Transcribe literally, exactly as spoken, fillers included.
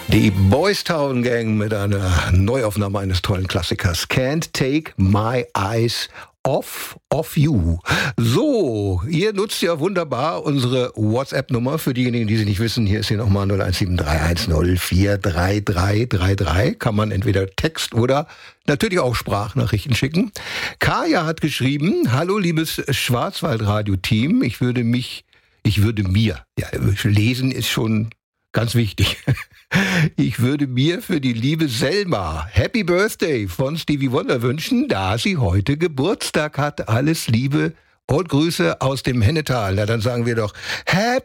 Die Boys Town Gang mit einer Neuaufnahme eines tollen Klassikers. Can't Take My Eyes Off of You. So, ihr nutzt ja wunderbar unsere WhatsApp-Nummer. Für diejenigen, die sie nicht wissen, hier ist sie nochmal null eins sieben drei eins null vier drei drei drei drei. Kann man entweder Text oder natürlich auch Sprachnachrichten schicken. Kaya hat geschrieben: Hallo liebes Schwarzwaldradio-Team, ich würde mich, ich würde mir, ja, lesen ist schon ganz wichtig. Ich würde mir für die liebe Selma Happy Birthday von Stevie Wonder wünschen, da sie heute Geburtstag hat. Alles Liebe und Grüße aus dem Hennetal. Na, dann sagen wir doch Happy